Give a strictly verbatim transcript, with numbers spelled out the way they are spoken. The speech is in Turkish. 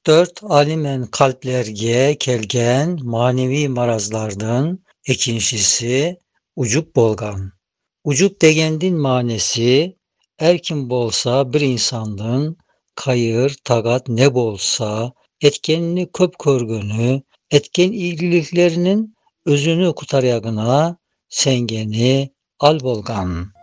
Dört alimen kalplerge kelgen manevi marazlardan ikincisi ucup bolgan. Ucup degendin manesi erkin bolsa bir insandın kayır tagat ne bolsa etkenini köp körgönü etken ilgiliklerinin özünü kutar yagına sengeni al bolgan.